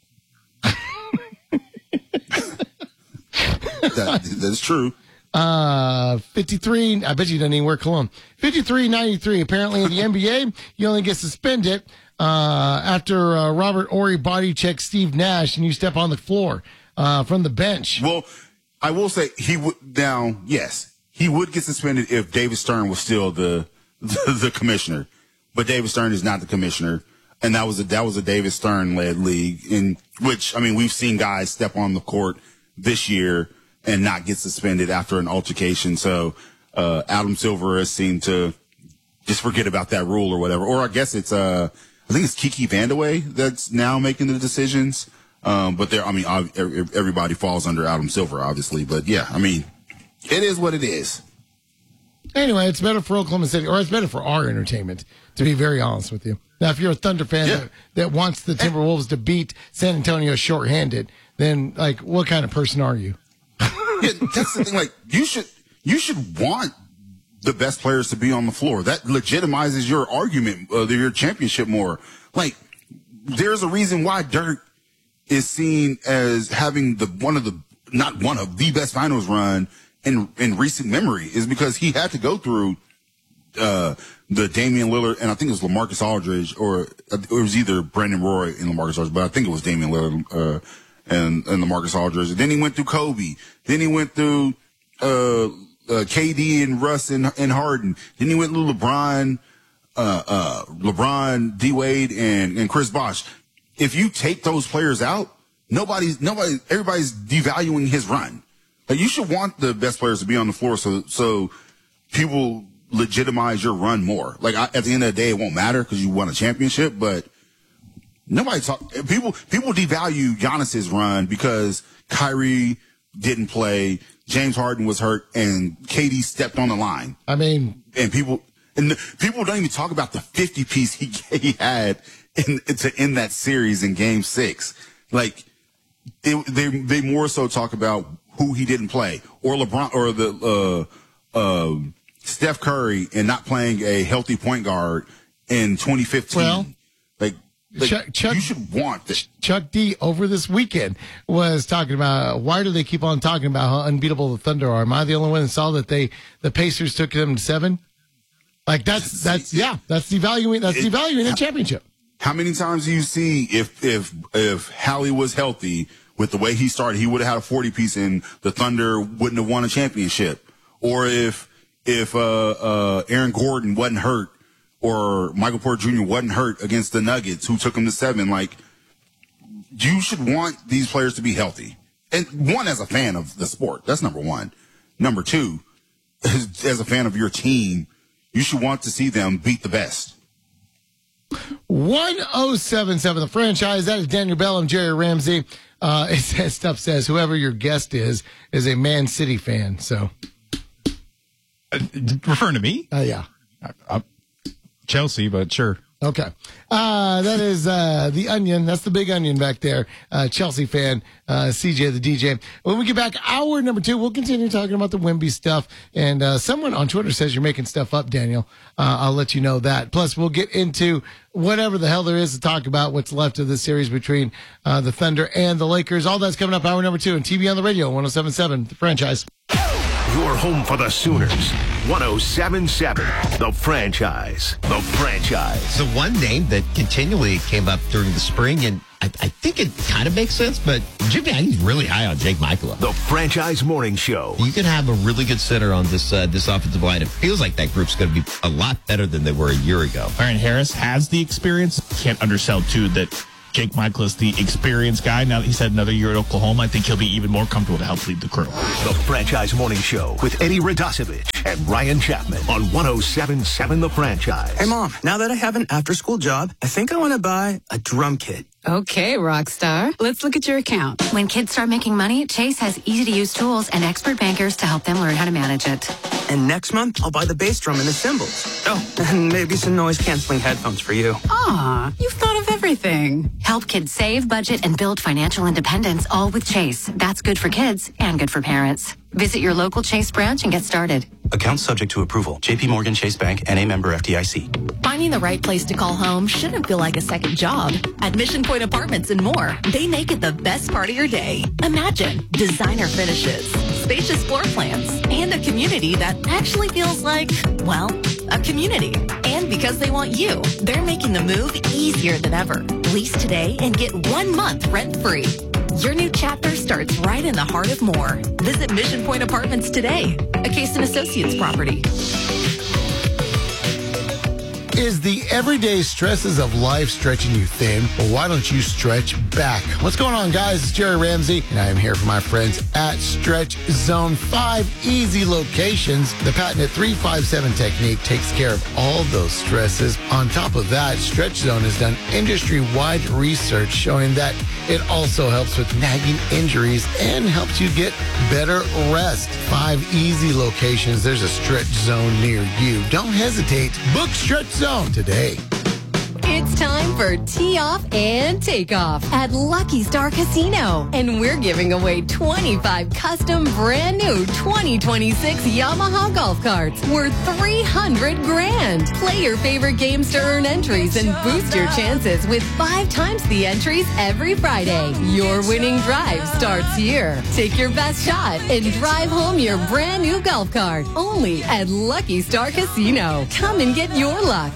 That's true. 53. I bet you doesn't even wear cologne. 53-93. Apparently in the NBA, you only get suspended after Robert Horry body checks Steve Nash and you step on the floor from the bench. Well, I will say he would now. Yes, he would get suspended if David Stern was still the commissioner, but David Stern is not the commissioner, and that was a David Stern led league in which, I mean, we've seen guys step on the court this year and not get suspended after an altercation. So Adam Silver has seemed to just forget about that rule or whatever. Or I guess it's I think it's Kiki Vandeweghe that's now making the decisions. But everybody falls under Adam Silver, obviously. But yeah, I mean, it is what it is. Anyway, it's better for Oklahoma City, or it's better for our entertainment, to be very honest with you. Now, if you're a Thunder fan that wants the Timberwolves to beat San Antonio shorthanded, then, like, what kind of person are you? Yeah, that's the thing. Like, you should want the best players to be on the floor. That legitimizes your argument, your championship more. Like, there's a reason why Dirk is seen as having one of the best finals run in recent memory, is because he had to go through the Damian Lillard, and I think it was LaMarcus Aldridge, or it was either Brandon Roy and LaMarcus Aldridge, but I think it was Damian Lillard and LaMarcus Aldridge. Then he went through Kobe. Then he went through KD and Russ and Harden. Then he went through LeBron, D Wade and Chris Bosh. If you take those players out, everybody's devaluing his run. Like, you should want the best players to be on the floor so people legitimize your run more. Like, at the end of the day, it won't matter because you won a championship, but people devalue Giannis's run because Kyrie didn't play, James Harden was hurt, and KD stepped on the line. I mean, and people don't even talk about the 50-piece he had to end that series in Game 6. Like, they more so talk about who he didn't play, or LeBron, or the Steph Curry, and not playing a healthy point guard in 2015. Well, Chuck, you should want this. Chuck D over this weekend was talking about, why do they keep on talking about how unbeatable the Thunder are? Am I the only one that saw that the Pacers took them to 7? Like, that's devaluing a championship. How many times do you see if Hallie was healthy with the way he started, he would have had a 40-piece and the Thunder wouldn't have won a championship? Or if Aaron Gordon wasn't hurt, or Michael Porter Jr. wasn't hurt against the Nuggets, who took him to 7, like, you should want these players to be healthy. And one, as a fan of the sport, that's number one. Number two, as a fan of your team, you should want to see them beat the best. 1077, the franchise. That is Daniel Bell and Jerry Ramsey. Stuff says whoever your guest is a Man City fan. So, referring to me? Yeah. Chelsea, but sure. Okay. That is the Onion. That's the Big Onion back there. Chelsea fan, CJ the DJ. When we get back, hour number 2, we'll continue talking about the Wemby stuff. And someone on Twitter says you're making stuff up, Daniel. I'll let you know that. Plus, we'll get into whatever the hell there is to talk about, what's left of this series between the Thunder and the Lakers. All that's coming up hour number 2 and TV on the radio, 1077, the franchise. your home for the Sooners. 107.7, The Franchise. The Franchise. The one name that continually came up during the spring, and I think it kind of makes sense, but Jimmy, he's really high on Jake Michaela. The Franchise Morning Show. You can have a really good center on this offensive line. It feels like that group's going to be a lot better than they were a year ago. Aaron Harris has the experience. Can't undersell, too, that Jake Michael is the experienced guy. Now that he's had another year at Oklahoma, I think he'll be even more comfortable to help lead the crew. The Franchise Morning Show with Eddie Radosevich and Ryan Chapman on 107.7 The Franchise. Hey, Mom, now that I have an after-school job, I think I want to buy a drum kit. Okay, Rockstar. Let's look at your account. When kids start making money, Chase has easy-to-use tools and expert bankers to help them learn how to manage it. And next month, I'll buy the bass drum and the cymbals. Oh, and maybe some noise-canceling headphones for you. Aw, you've thought of everything. Help kids save, budget, and build financial independence, all with Chase. That's good for kids and good for parents. Visit your local Chase branch and get started. Account subject to approval. JP Morgan Chase Bank, N.A. member FDIC. Finding the right place to call home shouldn't feel like a second job. At Mission Point Apartments and more, they make it the best part of your day. Imagine designer finishes, spacious floor plans, and a community that actually feels like, well, a community. And because they want you, they're making the move easier than ever. Lease today and get 1 month rent-free. Your new chapter starts right in the heart of Moore. Visit Mission Point Apartments today, a Case & Associates property. Is the everyday stresses of life stretching you thin? Well, why don't you stretch back? What's going on, guys? It's Jerry Ramsey, and I am here for my friends at Stretch Zone. 5 easy locations. The patented 357 technique takes care of all those stresses. On top of that, Stretch Zone has done industry-wide research showing that it also helps with nagging injuries and helps you get better rest. 5 easy locations. There's a Stretch Zone near you. Don't hesitate. Book Stretch Zone today. It's time for Tee Off and Take Off at Lucky Star Casino. And we're giving away 25 custom brand new 2026 Yamaha golf carts worth $300,000. Play your favorite games to earn entries and boost your chances with 5 times the entries every Friday. Your winning drive starts here. Take your best shot and drive home your brand new golf cart only at Lucky Star Casino. Come and get your luck.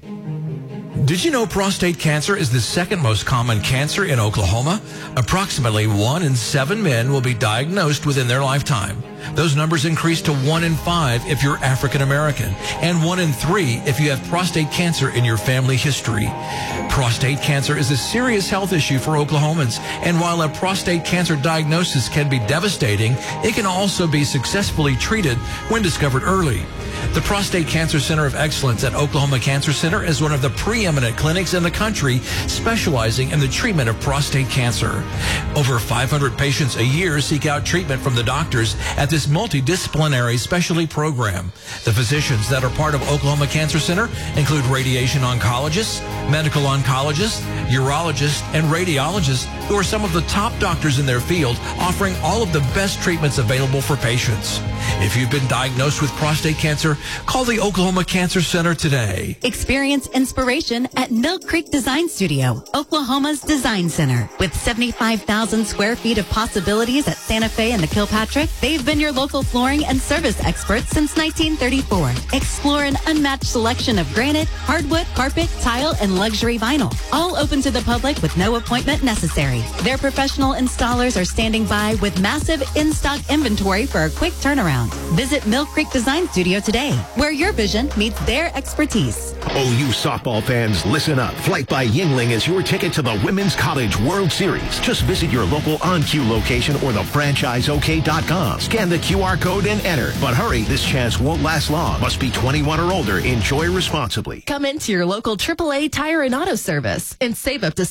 Did you know prostate cancer is the second most common cancer in Oklahoma? Approximately 1 in 7 men will be diagnosed within their lifetime. Those numbers increase to 1 in 5 if you're African American, and 1 in 3 if you have prostate cancer in your family history. Prostate cancer is a serious health issue for Oklahomans, and while a prostate cancer diagnosis can be devastating, it can also be successfully treated when discovered early. The Prostate Cancer Center of Excellence at Oklahoma Cancer Center is one of the preeminent clinics in the country specializing in the treatment of prostate cancer. Over 500 patients a year seek out treatment from the doctors at this multidisciplinary specialty program. The physicians that are part of Oklahoma Cancer Center include radiation oncologists, medical oncologists, urologists, and radiologists who are some of the top doctors in their field, offering all of the best treatments available for patients. If you've been diagnosed with prostate cancer, call the Oklahoma Cancer Center today. Experience inspiration at Mill Creek Design Studio, Oklahoma's design center. With 75,000 square feet of possibilities at Santa Fe and the Kilpatrick, they've been your local flooring and service experts since 1934. Explore an unmatched selection of granite, hardwood, carpet, tile, and luxury vinyl. All open to the public with no appointment necessary. Their professional installers are standing by with massive in-stock inventory for a quick turnaround. Visit Mill Creek Design Studio today, where your vision meets their expertise. OU softball fans, listen up. Flight by Yingling is your ticket to the Women's College World Series. Just visit your local OnCue location or thefranchiseok.com. Scan the QR code and enter. But hurry, this chance won't last long. Must be 21 or older. Enjoy responsibly. Come into your local AAA Tire and Auto Service and save up to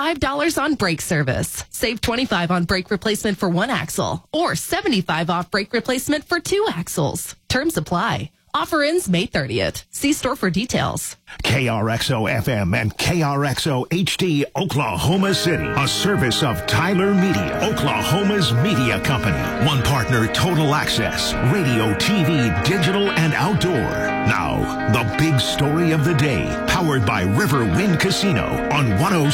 $75 on brake service. Save $25 on brake replacement for 1 axle or $75 off brake replacement for 2 axles. Terms apply. Offer ends May 30th. See store for details. KRXO FM and KRXO HD Oklahoma City. A service of Tyler Media, Oklahoma's media company. One partner, Total Access. Radio, TV, digital, and outdoor. Now, the big story of the day. Powered by Riverwind Casino on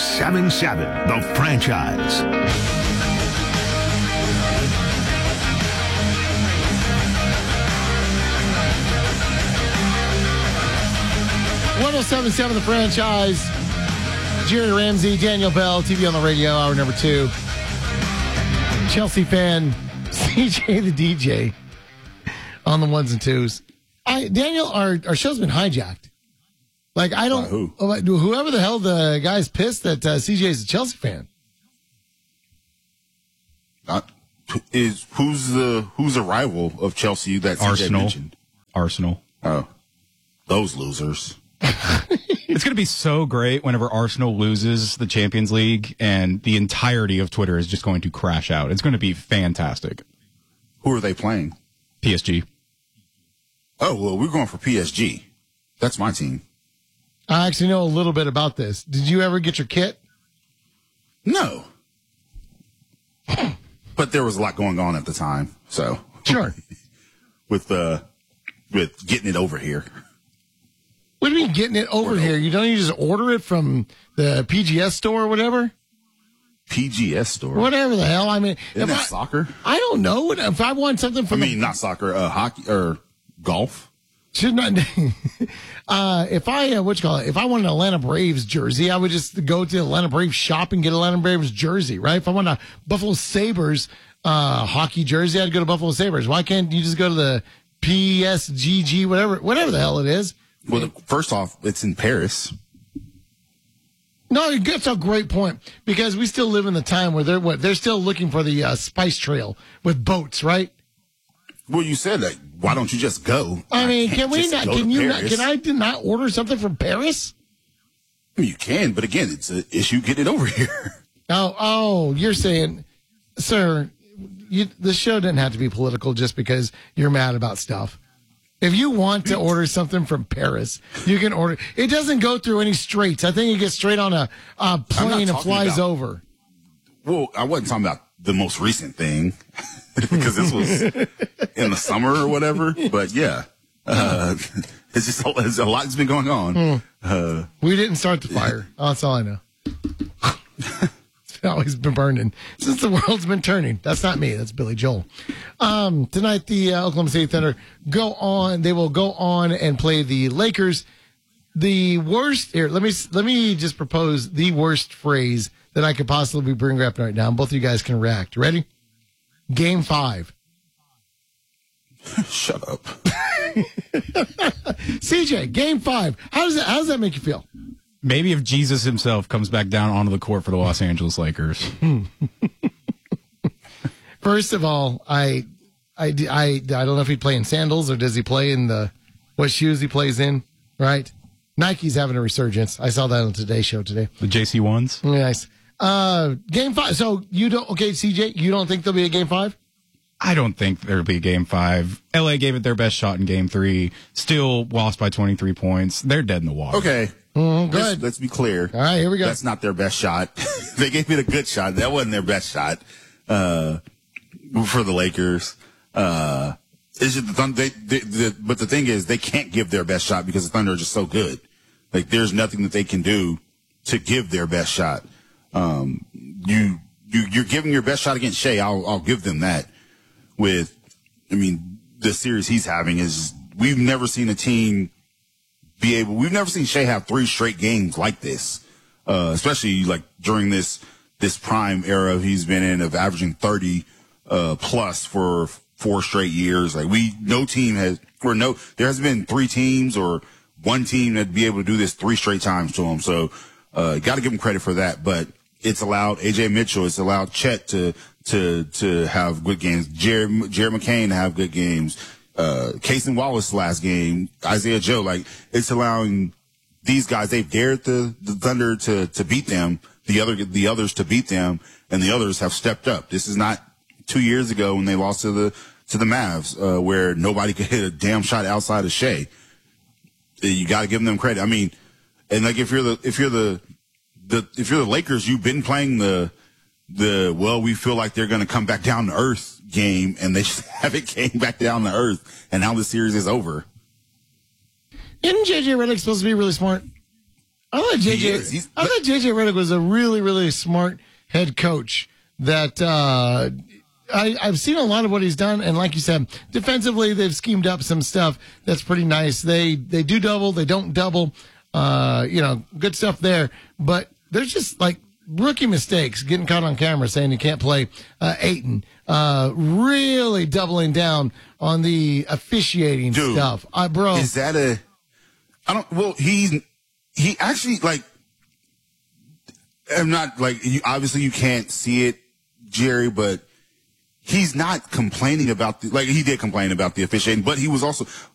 107.7 The Franchise. 107.7 The Franchise. Jerry Ramsey, Daniel Bell, TV on the radio, hour number 2. Chelsea fan, CJ the DJ on the ones and twos. Daniel, our show's been hijacked. Like, I don't... Whoever the hell the guy's pissed that CJ's a Chelsea fan. Who's the rival of Chelsea that CJ mentioned? Arsenal. Oh, those losers. It's going to be so great whenever Arsenal loses the Champions League and the entirety of Twitter is just going to crash out. It's going to be fantastic. Who are they playing? PSG. Oh, well, we're going for PSG. That's my team. I actually know a little bit about this. Did you ever get your kit? No. But there was a lot going on at the time, so. Sure. with getting it over here. What do you mean getting it over here? You don't just order it from the PGS store or whatever? PGS store? Whatever the hell. I mean, isn't that soccer? I don't know. If I want something from not soccer, hockey or golf. Should not. If I if I want an Atlanta Braves jersey, I would just go to the Atlanta Braves shop and get an Atlanta Braves jersey, right? If I want a Buffalo Sabres hockey jersey, I'd go to Buffalo Sabres. Why can't you just go to the PSGG, whatever the hell it is? Well, first off, it's in Paris. No, that's a great point, because we still live in the time where they're still looking for the spice trail with boats, right? Well, you said that. Why don't you just go? I mean, can I not order something from Paris? I mean, you can, but again, it's an issue getting it over here. Oh, you're saying, sir, the show doesn't have to be political just because you're mad about stuff. If you want to order something from Paris, you can order. It doesn't go through any straits. I think it gets straight on a plane and flies over. Well, I wasn't talking about the most recent thing because this was in the summer or whatever. But yeah, it's just a lot's been going on. We didn't start the fire. That's all I know. It's always been burning since the world's been turning. That's not me. That's Billy Joel. Tonight, the Oklahoma City Thunder They will go on and play the Lakers. The worst here. Let me just propose the worst phrase that I could possibly bring up right now. Both of you guys can react. Ready? Game 5. Shut up. CJ, Game 5. How does that make you feel? Maybe if Jesus himself comes back down onto the court for the Los Angeles Lakers. First of all, I don't know if he'd play in sandals or does he play in what shoes he plays in, right? Nike's having a resurgence. I saw that on Today's Show today. The JC1s? Nice. Game 5. So CJ, you don't think there'll be a Game 5? I don't think there'll be a Game 5. LA gave it their best shot in Game 3. Still lost by 23 points. They're dead in the water. Okay. Good. Let's be clear. All right, here we go. That's not their best shot. They gave me the good shot. That wasn't their best shot for the Lakers. It's just the Thunder. But the thing is, they can't give their best shot because the Thunder are just so good. Like, there's nothing that they can do to give their best shot. You're giving your best shot against Shea. I'll give them that. The series he's having is, we've never seen a team we've never seen Shea have 3 straight games like this, especially like during this prime era he's been in of averaging 30 plus for 4 straight years. Like, there hasn't been 3 teams or one team that'd be able to do this 3 straight times to him. So, got to give him credit for that. But it's allowed AJ Mitchell, it's allowed Chet to have good games, Jared McCain to have good games. Cason Wallace last game, Isaiah Joe, like, it's allowing these guys, they've dared the Thunder to beat them, the others to beat them, and the others have stepped up. This is not 2 years ago when they lost to the Mavs, where nobody could hit a damn shot outside of Shea. You got to give them credit. I mean, and like, if you're the Lakers, you've been playing we feel like they're going to come back down to earth game, and they just haven't came back down to earth, and now the series is over. Isn't JJ Redick supposed to be really smart? I thought JJ Redick was a really, really smart head coach that I've seen a lot of what he's done, and like you said, defensively they've schemed up some stuff that's pretty nice. They do double, they don't double. Good stuff there. But there's just like rookie mistakes, getting caught on camera saying you can't play Ayton. Really doubling down on the officiating stuff. Bro. Is that he actually, like, I'm not, like, obviously you can't see it, Jerry, but he's not complaining about he did complain about the officiating, but he was also,